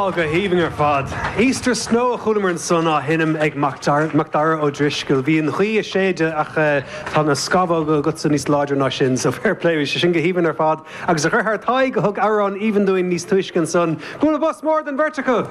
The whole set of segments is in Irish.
go híomhing ar fad. Easter snow a chulamar an son á hinnim ag Macdara ó Driscoil. Bhí an chuí a séide ach tá na scabhá go gut san níos láidir ná sin, so fair play bhí sin go híomhing ar fad. Agus a chuir táid go thug Aaron even doing níos tuiscin son. Gúla bus more than vertical.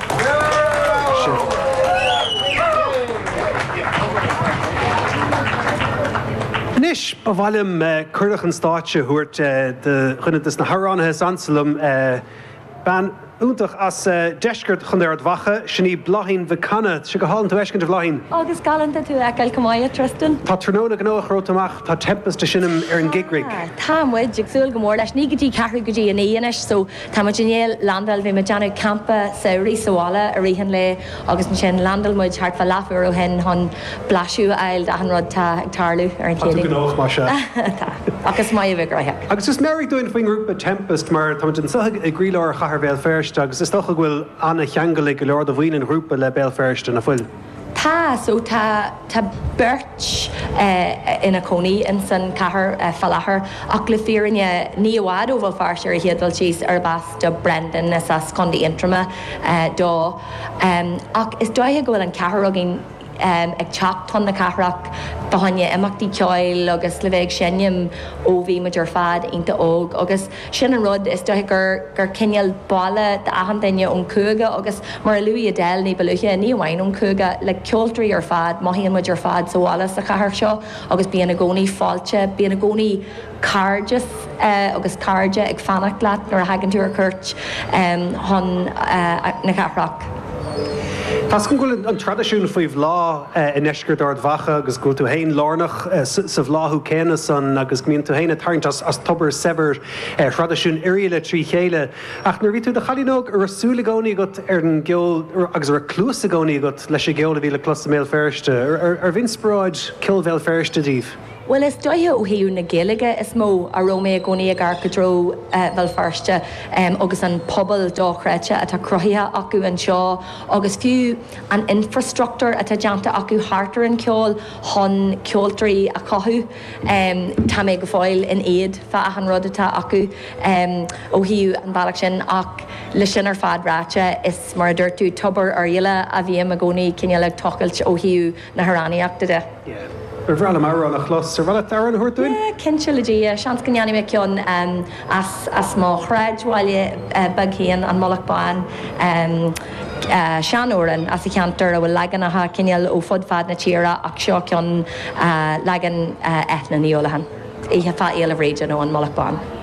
Nis ba bhhailm cuireach an stáitse thuairt de chuine na Harránathe Sansalum ban úntach as deisgurt chun ar dwacha sinní blahín bhecana si go hálan tú eiscin de bhlahín. Agus galanta tú eil cumáid Tristan. Tá tróna go nóach rótamach tá tempest sinnim ar an gigrig. Tá muid agsúil go mór leis ní gotí cethir gotí an íonis, so tá mu déal landal bhí me deanú campa saoirí sála a rihan le agus an sin landal muid thart fa lafú ó hen hon blaisiú eil a an rud tá ag tarlú ar an chéad. Tá go nóach má se. Agus mai bh grothe. Agus just Mary doin faoin grúpa tempest mar tá an sahag ag gríleir chahar bhéal first agus is stocha bhfuil anna cheangaigh go leor do bhhaoin grúpa le béal first na fuil. Tá beirt ina coní in san cahar fallachar ach le fírinne ní bhád ó bhfuil farseir a héadhfuil síos ar bas do Brendan is as condí intrama dó ach is dóithe go bhfuil an cahar agin ag teach ton na cathraach bahanne imachtaí ceáil agus le bheith sinnim ó bhí maidir fad ionta óg agus sin an rud is dóithe gur cineal bála de ahan daine ón cúga agus mar a luí a déil ní beluche ní bhhain ón cúga le ceoltraí ar fad maithíon maidir fad sa bhála sa cahar seo agus bíon na gcónaí fáilte bíon na gcónaí cardias agus cardia ag fannacht leat nuair a hagann tú ar cuirt hon na cathraach. Tás go bhfuil an tradiisiún faoh lá in eisgurt ar dwacha agus go tú hain lárnach sa bhláthú céine san agus gmíonn tú haine tarint as tobar sever tradiisiún irile trí chéile. Ach nuair bhí tú de chalínóg ar asúla gcónaí got ar an geol agus ar clúsa gcónaí got leis sé geola bhí le clúsa méil ferste ar bhínspráid cilbhéil ferste díomh. Well, is dóithe ó hiú na Gaeilge is mó a Rómé a gcónaí ag arcadró bhil firste agus an pobl dóchreite atá cruthaithe acu an seo agus fiú an infrastructure atá deanta acu hartar an ceol hon ceoltraí a cothú tá mé go fáil in éiad fa a an rud atá acu ó hiú an bailach sin ach le sin ar fad ráte is mar dúirtú tubar ar dhéile a bhíam a gcónaí cinneal ag tochailt ó hiú na Harránaíachta de. Ar bhreala mar an a chlos, ar bhreala tar an thuirtúin? Cinse le dí, seans go neanna me cion as má chreid bháile bagchéan an molach bán seanúran as a ceantar a bhfuil legan atha cineal ó fud fad na tíra ach seo cion legan ethna níolahan. Ihe fa éal a réidir nó an molach bán.